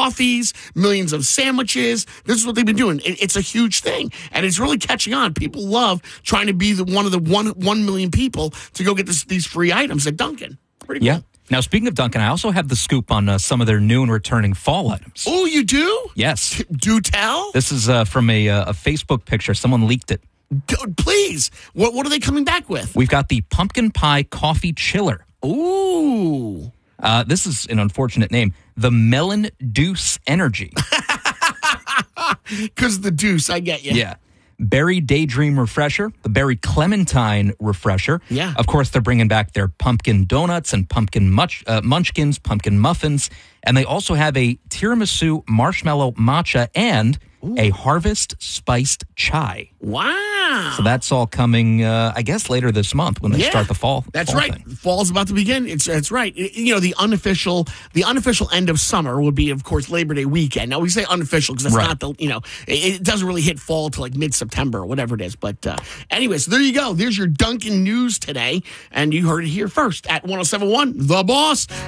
coffees, millions of sandwiches. This is what they've been doing. It's a huge thing, and it's really catching on. People love trying to be one of the 1 million people to go get these free items at Dunkin'. Pretty cool. Yeah. Now, speaking of Dunkin', I also have the scoop on some of their new and returning fall items. Oh, you do? Yes. Do tell? This is from a Facebook picture. Someone leaked it. Please. What are they coming back with? We've got the pumpkin pie coffee chiller. Ooh. This is an unfortunate name. The Melon Deuce Energy. Because the deuce, I get you. Yeah. Berry Daydream Refresher, the Berry Clementine Refresher. Yeah. Of course, they're bringing back their pumpkin donuts and pumpkin munchkins, pumpkin muffins. And they also have a tiramisu marshmallow matcha and a harvest spiced chai. Wow. So that's all coming, I guess, later this month when they start the fall. That's fall right. thing. Fall's about to begin. It's right. The unofficial end of summer would be, of course, Labor Day weekend. Now we say unofficial because that's not it doesn't really hit fall till like mid-September or whatever it is. But anyway, so there you go. There's your Dunkin' news today, and you heard it here first at 107.1 The Boss.